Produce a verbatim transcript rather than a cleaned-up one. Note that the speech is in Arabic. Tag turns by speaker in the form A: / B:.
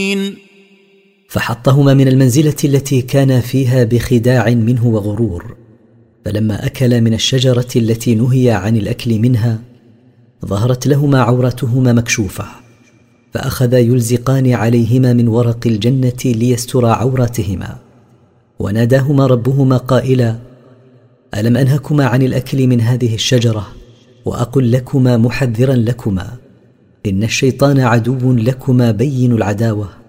A: فحطهما من المنزلة التي كان فيها بخداع منه وغرور. فلما أكلا من الشجرة التي نهي عن الأكل منها ظهرت لهما عورتهما مكشوفة، فأخذا يلزقان عليهما من ورق الجنة ليسترا عوراتهما. وناداهما ربهما قائلا: ألم أنهكما عن الأكل من هذه الشجرة وأقل لكما محذرا لكما إن الشيطان عدو لكما بين العداوة؟